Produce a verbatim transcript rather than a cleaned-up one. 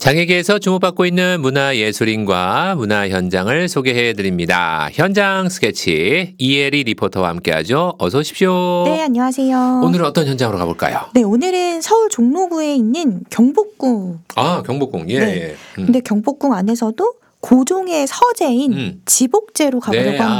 장애계에서 주목받고 있는 문화예술인과 문화 현장을 소개해드립니다. 현장 스케치 이혜리 리포터와 함께하죠. 어서 오십시오. 네, 안녕하세요. 오늘은 어떤 현장으로 가볼까요? 네, 오늘은 서울 종로구에 있는 경복궁. 아, 경복궁. 예. 네. 예. 음. 근데 경복궁 안에서도 고종의 서재인 음. 지복제로 가보려고 네, 합니다.